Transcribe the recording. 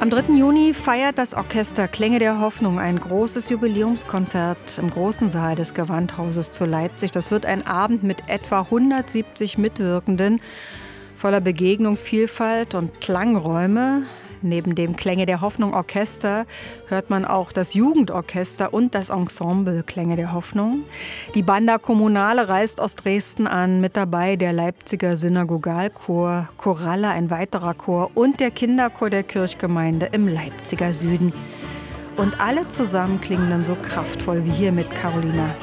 Am 3. Juni feiert das Orchester Klänge der Hoffnung ein großes Jubiläumskonzert im großen Saal des Gewandhauses zu Leipzig. Das wird ein Abend mit etwa 170 Mitwirkenden, voller Begegnung, Vielfalt und Klangräume. Neben dem Klänge der Hoffnung Orchester hört man auch das Jugendorchester und das Ensemble Klänge der Hoffnung. Die Banda Kommunale reist aus Dresden an, mit dabei der Leipziger Synagogalchor, Choralle, ein weiterer Chor und der Kinderchor der Kirchgemeinde im Leipziger Süden. Und alle zusammen klingen dann so kraftvoll wie hier mit Carolina